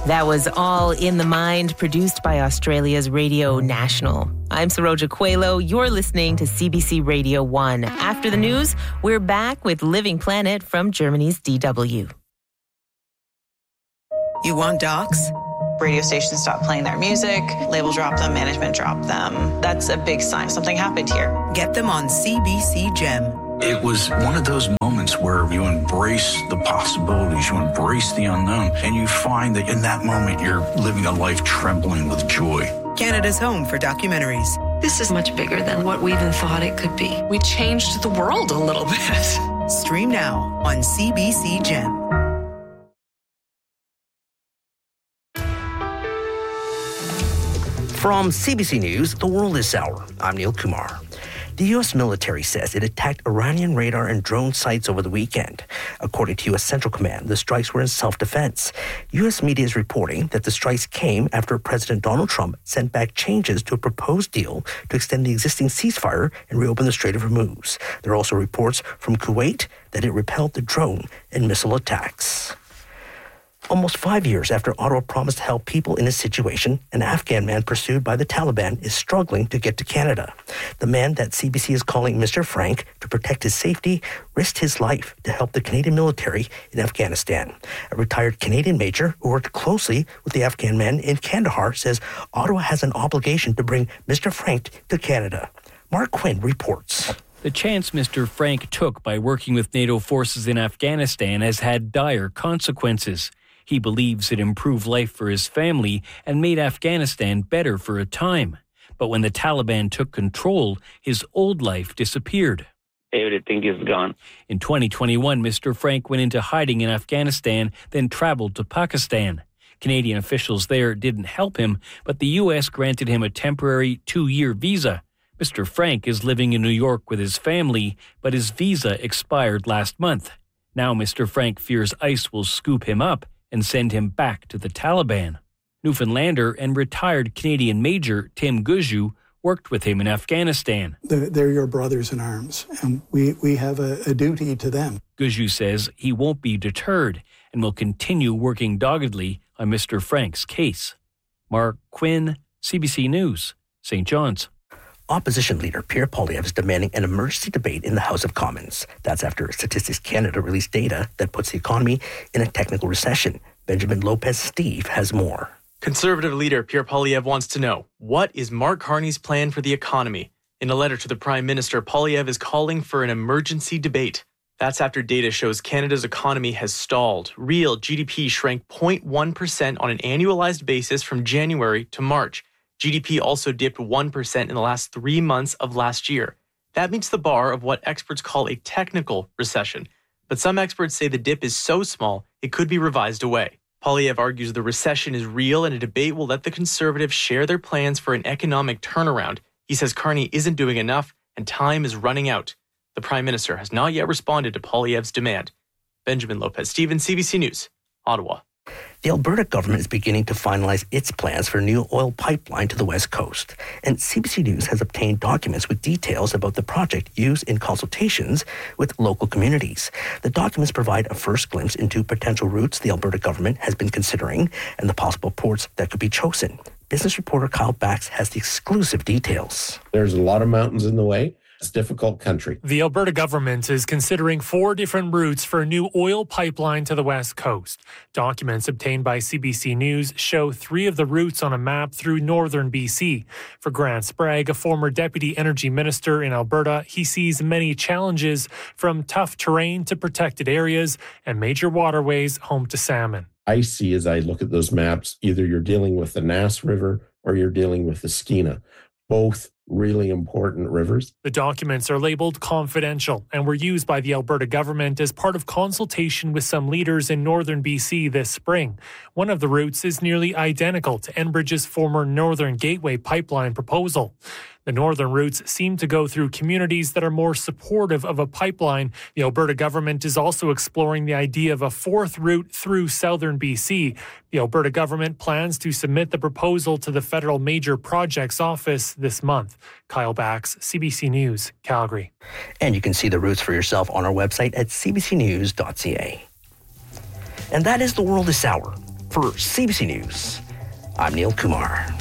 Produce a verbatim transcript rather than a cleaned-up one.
That was All in the Mind, produced by Australia's Radio National. I'm Saroja Coelho. You're listening to C B C Radio one. After the news, we're back with Living Planet from Germany's D W. You want docs? Radio stations stop playing their music, label drop them, management drop them. That's a big sign something happened here. Get them on C B C Gem. It was one of those moments where you embrace the possibilities, you embrace the unknown, and you find that in that moment you're living a life trembling with joy. Canada's home for documentaries. This is much bigger than what we even thought it could be. We changed the world a little bit. Stream now on C B C Gem. From C B C News, The World This Hour, I'm Neil Kumar. The U S military says it attacked Iranian radar and drone sites over the weekend. According to U S Central Command, the strikes were in self-defense. U S media is reporting that the strikes came after President Donald Trump sent back changes to a proposed deal to extend the existing ceasefire and reopen the Strait of Hormuz. There are also reports from Kuwait that it repelled the drone and missile attacks. Almost five years after Ottawa promised to help people in a situation, an Afghan man pursued by the Taliban is struggling to get to Canada. The man that C B C is calling Mister Frank to protect his safety risked his life to help the Canadian military in Afghanistan. A retired Canadian major who worked closely with the Afghan men in Kandahar says Ottawa has an obligation to bring Mister Frank to Canada. Mark Quinn reports. The chance Mister Frank took by working with NATO forces in Afghanistan has had dire consequences. He believes it improved life for his family and made Afghanistan better for a time. But when the Taliban took control, his old life disappeared. Everything is gone. In twenty twenty-one, Mister Frank went into hiding in Afghanistan, then traveled to Pakistan. Canadian officials there didn't help him, but the U S granted him a temporary two-year visa. Mister Frank is living in New York with his family, but his visa expired last month. Now Mister Frank fears ICE will scoop him up and send him back to the Taliban. Newfoundlander and retired Canadian Major Tim Guju worked with him in Afghanistan. They're, they're your brothers in arms, and we, we have a, a duty to them. Guju says he won't be deterred and will continue working doggedly on Mister Frank's case. Mark Quinn, C B C News, Saint John's. Opposition leader Pierre Poilievre is demanding an emergency debate in the House of Commons. That's after Statistics Canada released data that puts the economy in a technical recession. Benjamin Lopez-Steve has more. Conservative leader Pierre Poilievre wants to know, what is Mark Carney's plan for the economy? In a letter to the Prime Minister, Poilievre is calling for an emergency debate. That's after data shows Canada's economy has stalled. Real G D P shrank zero point one percent on an annualized basis from January to March. G D P also dipped one percent in the last three months of last year. That meets the bar of what experts call a technical recession. But some experts say the dip is so small, it could be revised away. Poilievre argues the recession is real and a debate will let the Conservatives share their plans for an economic turnaround. He says Carney isn't doing enough and time is running out. The Prime Minister has not yet responded to Poilievre's demand. Benjamin Lopez-Stevens, C B C News, Ottawa. The Alberta government is beginning to finalize its plans for a new oil pipeline to the West Coast. And C B C News has obtained documents with details about the project used in consultations with local communities. The documents provide a first glimpse into potential routes the Alberta government has been considering and the possible ports that could be chosen. Business reporter Kyle Bax has the exclusive details. There's a lot of mountains in the way. It's a difficult country. The Alberta government is considering four different routes for a new oil pipeline to the West Coast. Documents obtained by C B C News show three of the routes on a map through northern B C. For Grant Sprague, a former deputy energy minister in Alberta, he sees many challenges from tough terrain to protected areas and major waterways home to salmon. I see as I look at those maps, either you're dealing with the Nass River or you're dealing with the Skeena. Both really important rivers. The documents are labeled confidential and were used by the Alberta government as part of consultation with some leaders in northern B C this spring. One of the routes is nearly identical to Enbridge's former Northern Gateway pipeline proposal. The northern routes seem to go through communities that are more supportive of a pipeline. The Alberta government is also exploring the idea of a fourth route through southern B C. The Alberta government plans to submit the proposal to the Federal Major Projects Office this month. Kyle Bax, C B C News, Calgary. And you can see the routes for yourself on our website at c b c news dot c a. And that is The World This Hour. For C B C News, I'm Neil Kumar.